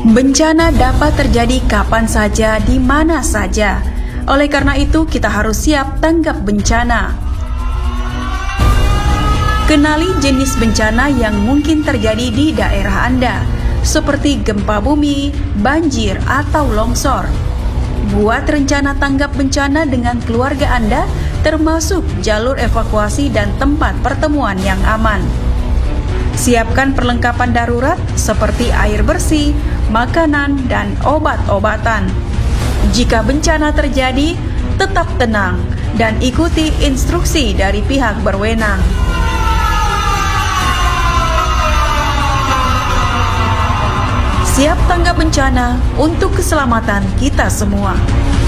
Bencana dapat terjadi kapan saja, di mana saja. Oleh karena itu, kita harus siap tanggap bencana. Kenali jenis bencana yang mungkin terjadi di daerah Anda, seperti gempa bumi, banjir, atau longsor. Buat rencana tanggap bencana dengan keluarga Anda, termasuk jalur evakuasi dan tempat pertemuan yang aman. Siapkan perlengkapan darurat seperti air bersih, makanan, dan obat-obatan. Jika bencana terjadi, tetap tenang dan ikuti instruksi dari pihak berwenang. Siap tanggap bencana untuk keselamatan kita semua.